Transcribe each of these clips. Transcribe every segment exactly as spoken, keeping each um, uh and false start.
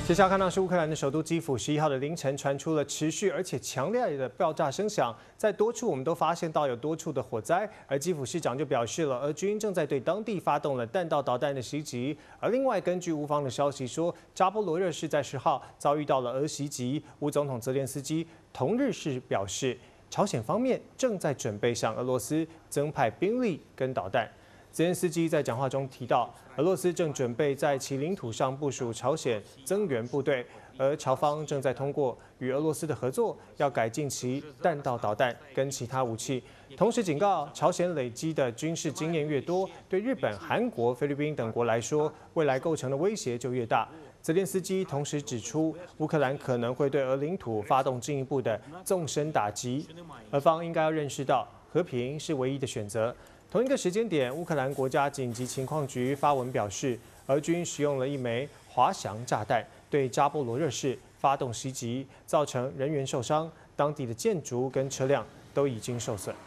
接下来看到是乌克兰的首都基辅，十一号的凌晨传出了持续而且强烈的爆炸声响，在多处我们都发现到有多处的火灾，而基辅市长就表示了，俄军正在对当地发动了弹道导弹的袭击。而另外，根据乌方的消息说，扎波罗热市在十号遭遇到了俄袭击，乌总统泽连斯基同日是表示，朝鲜方面正在准备向俄罗斯增派兵力跟导弹。泽连斯基在讲话中提到，俄罗斯正准备在其领土上部署朝鲜增援部队，而朝方正在通过与俄罗斯的合作，要改进其弹道导弹跟其他武器。同时警告，朝鲜累积的军事经验越多，对日本、韩国、菲律宾等国来说，未来构成的威胁就越大。泽连斯基同时指出，乌克兰可能会对俄领土发动进一步的纵深打击，俄方应该要认识到，和平是唯一的选择。同一个时间点，乌克兰国家紧急情况局发文表示，俄军使用了一枚滑翔炸弹对扎波罗热市发动袭击，造成人员受伤，当地的建筑跟车辆都已经受损。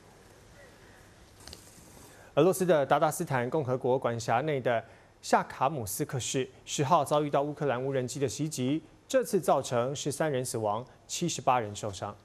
俄罗斯的鞑靼斯坦共和国管辖内的夏卡姆斯克市十号遭遇到乌克兰无人机的袭击，这次造成十三人死亡，七十八人受伤。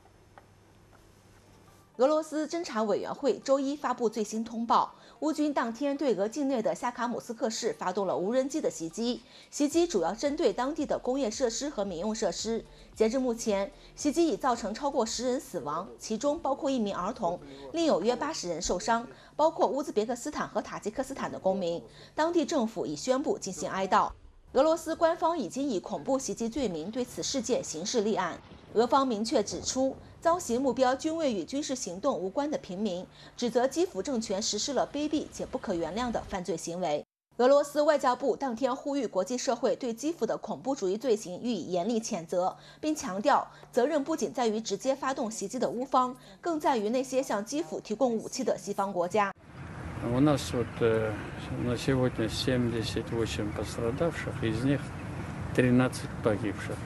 俄罗斯侦查委员会周一发布最新通报，乌军当天对俄境内的夏卡姆斯克市发动了无人机的袭击，袭击主要针对当地的工业设施和民用设施。截至目前，袭击已造成超过十人死亡，其中包括一名儿童，另有约八十人受伤，包括乌兹别克斯坦和塔吉克斯坦的公民。当地政府已宣布进行哀悼。俄罗斯官方已经以恐怖袭击罪名对此事件刑事立案。俄方明确指出，遭袭目标均未与军事行动无关的平民，指责基辅政权实施了卑鄙且不可原谅的犯罪行为。俄罗斯外交部当天呼吁国际社会对基辅的恐怖主义罪行予以严厉谴责，并强调责任不仅在于直接发动袭击的乌方，更在于那些向基辅提供武器的西方国家。 У нас вот на сегодня семьдесят восемь пострадавших, из них тринадцать погибших.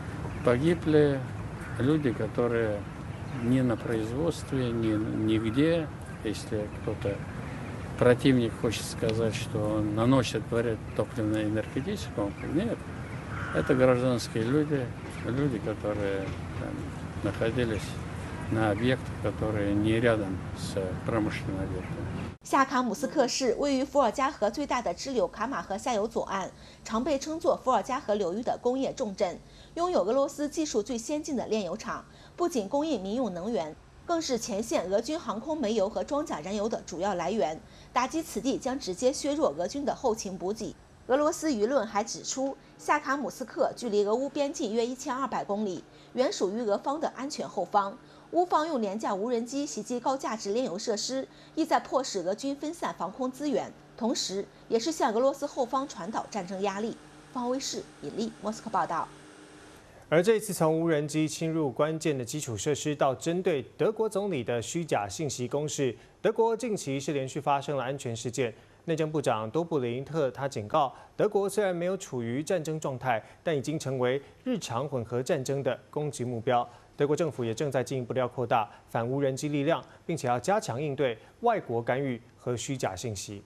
Погибли люди, которые ни на производстве, ни нигде, если кто-то противник хочет сказать, что он наносит вред топливно-энергетическому, нет, это гражданские люди, люди, которые там находились на объектах, которые не рядом с промышленным объектом. 夏卡姆斯克市位于伏尔加河最大的支流卡马河下游左岸，常被称作伏尔加河流域的工业重镇，拥有俄罗斯技术最先进的炼油厂，不仅供应民用能源，更是前线俄军航空煤油和装甲燃油的主要来源。打击此地将直接削弱俄军的后勤补给。俄罗斯舆论还指出，夏卡姆斯克距离俄乌边境约一千二百公里，原属于俄方的安全后方。乌方用廉价无人机袭击高价值炼油设施，意在迫使俄军分散防空资源，同时也是向俄罗斯后方传导战争压力。方威视引力莫斯科报道。 而这一次从无人机侵入关键的基础设施，到针对德国总理的虚假信息攻势，德国近期是连续发生了安全事件。内政部长多布林特他警告，德国虽然没有处于战争状态，但已经成为日常混合战争的攻击目标。德国政府也正在进一步要扩大反无人机力量，并且要加强应对外国干预和虚假信息。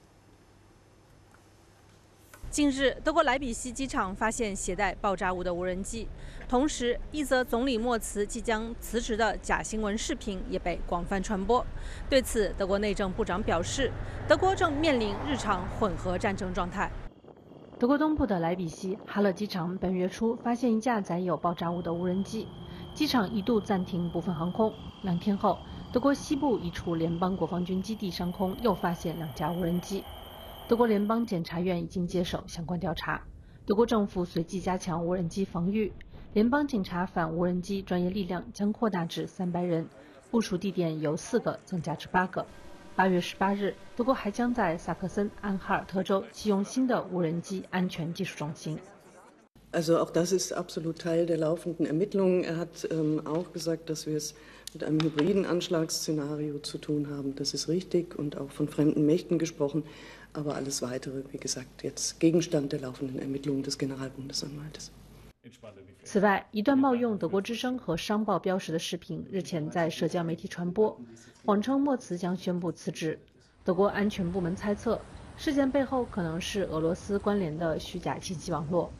近日，德国莱比锡机场发现携带爆炸物的无人机，同时一则总理莫茨即将辞职的假新闻视频也被广泛传播。对此，德国内政部长表示，德国正面临日常混合战争状态。 德国东部的莱比锡哈勒机场本月初发现一架载有爆炸物的无人机，机场一度暂停部分航空。两天后，德国西部一处联邦国防军基地上空又发现两架无人机。德国联邦检察院已经接手相关调查。德国政府随即加强无人机防御，联邦警察反无人机专业力量将扩大至三百人，部署地点由四个增加至八个。八月十八日，德国还将在萨克森安哈尔特州启用新的无人机安全技术中心。 Also auch das ist absolut Teil der laufenden Ermittlungen. Er hat ähm, auch gesagt, dass wir es mit einem hybriden Anschlagsszenario zu tun haben. Das ist richtig und auch von fremden Mächten gesprochen. Aber alles Weitere, wie gesagt, jetzt Gegenstand der laufenden Ermittlungen des Generalbundesanwaltes. 此外，一段冒用德国之声和商报标识的视频日前在社交媒体传播，谎称莫茨将宣布辞职。德国安全部门猜测，事件背后可能是俄罗斯关联的虚假信息网络。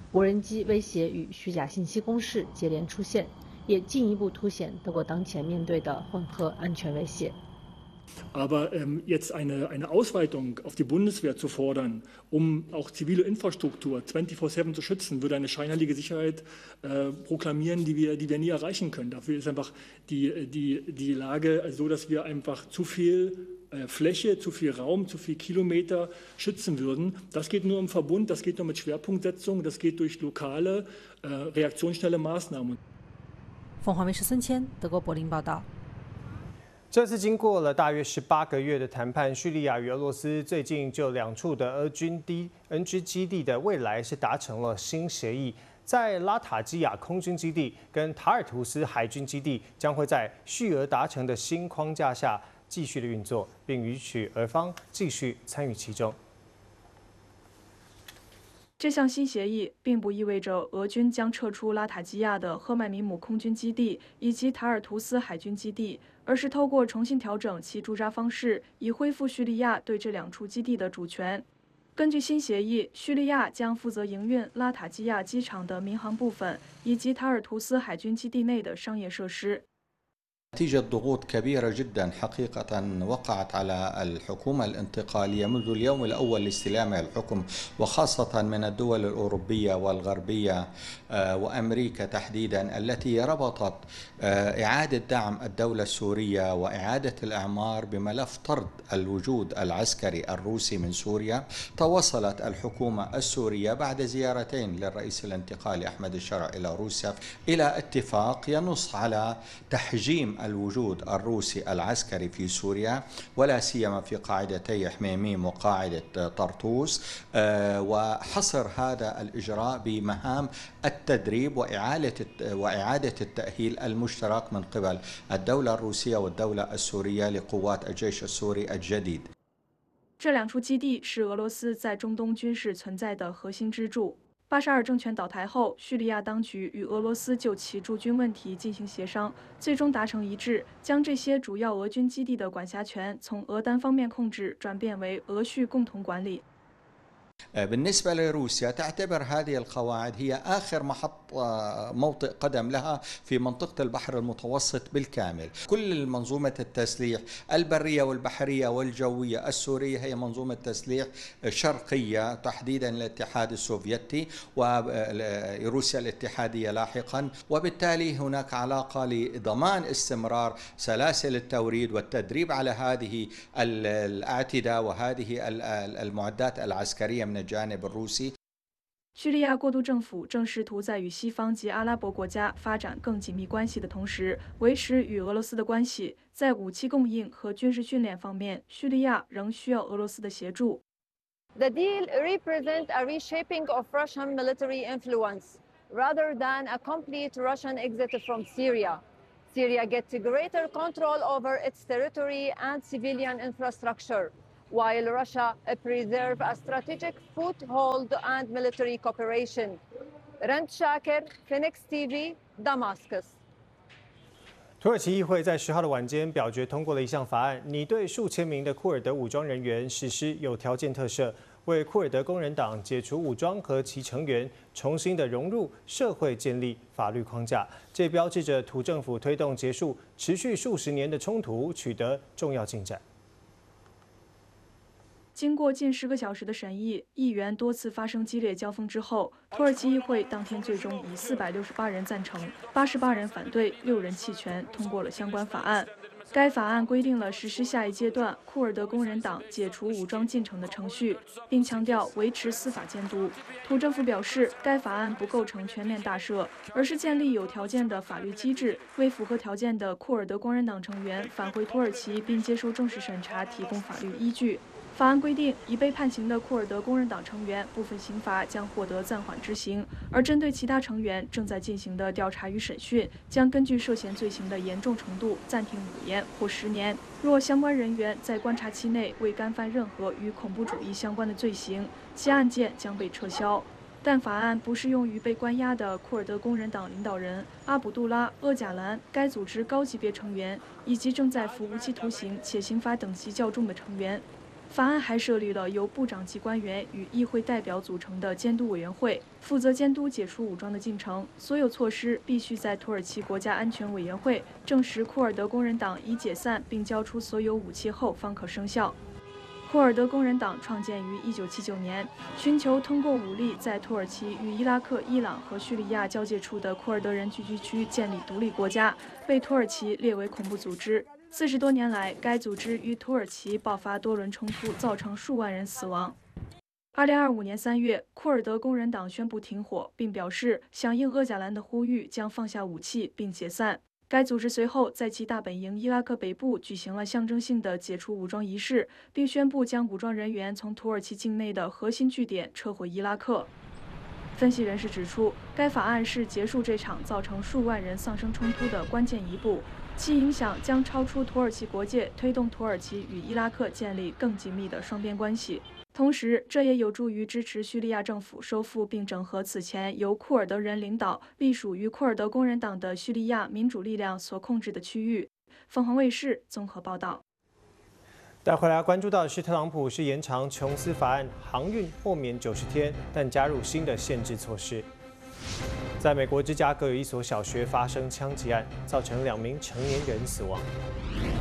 无人机威胁与虚假信息攻势接连出现，也进一步凸显德国当前面对的混合安全威胁。 Aber ähm, jetzt eine, eine Ausweitung auf die Bundeswehr zu fordern, um auch zivile Infrastruktur vierundzwanzig sieben zu schützen, würde eine scheinheilige Sicherheit äh, proklamieren, die wir, die wir nie erreichen können. Dafür ist einfach die, die, die Lage so, dass wir einfach zu viel äh, Fläche, zu viel Raum, zu viel Kilometer schützen würden. Das geht nur im Verbund, das geht nur mit Schwerpunktsetzung, das geht durch lokale, äh, reaktionsschnelle Maßnahmen. 凤凰卫视孙谦，德国柏林报道。 这次经过了大约十八个月的谈判，叙利亚与俄罗斯最近就两处的俄军 N G 基地的未来是达成了新协议。在拉塔基亚空军基地跟塔尔图斯海军基地将会在叙俄达成的新框架下继续的运作，并允许俄方继续参与其中。 这项新协议并不意味着俄军将撤出拉塔基亚的赫麦米姆空军基地以及塔尔图斯海军基地，而是透过重新调整其驻扎方式，以恢复叙利亚对这两处基地的主权。根据新协议，叙利亚将负责营运拉塔基亚机场的民航部分以及塔尔图斯海军基地内的商业设施。 نتيجة ضغوط كبيرة جدا حقيقة وقعت على الحكومة الانتقالية منذ اليوم الأول لاستلامها الحكم، وخاصة من الدول الأوروبية والغربية وأمريكا تحديدا التي ربطت إعادة دعم الدولة السورية وإعادة الإعمار بملف طرد الوجود العسكري الروسي من سوريا. توصلت الحكومة السورية بعد زيارتين للرئيس الانتقالي أحمد الشرع إلى روسيا إلى اتفاق ينص على تحجيم الوجود الروسي العسكري في سوريا، ولا سيما في قاعدتي حميميم وقاعدة طرطوس، وحصر هذا الإجراء بمهام التدريب وإعادة وإعادة التأهيل المشترك من قبل الدولة الروسية والدولة السورية لقوات الجيش السوري الجديد. 这两处基地是俄罗斯在中东军事存在的核心支柱。 巴沙尔政权倒台后，叙利亚当局与俄罗斯就其驻军问题进行协商，最终达成一致，将这些主要俄军基地的管辖权从俄单方面控制转变为俄叙共同管理。 بالنسبة لروسيا تعتبر هذه القواعد هي آخر محط موطئ قدم لها في منطقة البحر المتوسط بالكامل. كل منظومة التسليح البرية والبحرية والجوية السورية هي منظومة تسليح شرقية تحديدا الاتحاد السوفيتي وروسيا الاتحادية لاحقا، وبالتالي هناك علاقة لضمان استمرار سلاسل التوريد والتدريب على هذه الاعتداء وهذه المعدات العسكرية من الجانب الروسي. 叙利亚过渡政府正试图在与西方及阿拉伯国家发展更紧密关系的同时，维持与俄罗斯的关系。在武器供应和军事训练方面，叙利亚仍需要俄罗斯的协助。 The deal represents a reshaping of Russian military influence rather than a complete Russian exit from Syria. Syria gets greater control over its territory and civilian infrastructure, while Russia preserves a strategic foothold and military cooperation. Rand Shaker, Phoenix T V, Damascus. 土耳其议会在十号的晚间表决通过了一项法案，拟对数千名的库尔德武装人员实施有条件特赦，为库尔德工人党解除武装和其成员重新的融入社会建立法律框架。这标志着土政府推动结束持续数十年的冲突取得重要进展。 经过近十个小时的审议，议员多次发生激烈交锋之后，土耳其议会当天最终以四百六十八人赞成、八十八人反对、六人弃权通过了相关法案。该法案规定了实施下一阶段库尔德工人党解除武装进程的程序，并强调维持司法监督。土政府表示，该法案不构成全面大赦，而是建立有条件的法律机制，为符合条件的库尔德工人党成员返回土耳其并接受正式审查提供法律依据。 法案规定，已被判刑的库尔德工人党成员部分刑罚将获得暂缓执行，而针对其他成员正在进行的调查与审讯，将根据涉嫌罪行的严重程度暂停五年或十年。若相关人员在观察期内未干犯任何与恐怖主义相关的罪行，其案件将被撤销。但法案不适用于被关押的库尔德工人党领导人阿卜杜拉·厄贾兰、该组织高级别成员以及正在服无期徒刑且刑罚等级较重的成员。 法案还设立了由部长级官员与议会代表组成的监督委员会，负责监督解除武装的进程。所有措施必须在土耳其国家安全委员会证实库尔德工人党已解散并交出所有武器后方可生效。库尔德工人党创建于一九七九年，寻求通过武力在土耳其与伊拉克、伊朗和叙利亚交界处的库尔德人聚居区建立独立国家，被土耳其列为恐怖组织。四十多年来，该组织与土耳其爆发多轮冲突，造成数万人死亡。二零二五年三月，库尔德工人党宣布停火，并表示响应鄂贾兰的呼吁，将放下武器并解散。该组织随后在其大本营伊拉克北部举行了象征性的解除武装仪式，并宣布将武装人员从土耳其境内的核心据点撤回伊拉克。分析人士指出，该法案是结束这场造成数万人丧生冲突的关键一步，其影响将超出土耳其国界，推动土耳其与伊拉克建立更紧密的双边关系。同时，这也有助于支持叙利亚政府收复并整合此前由库尔德人领导、隶属于库尔德工人党的叙利亚民主力量所控制的区域。凤凰卫视综合报道。 带回来关注到的是，特朗普是延长琼斯法案航运豁免九十天，但加入新的限制措施。在美国芝加哥有一所小学发生枪击案，造成两名成年人死亡。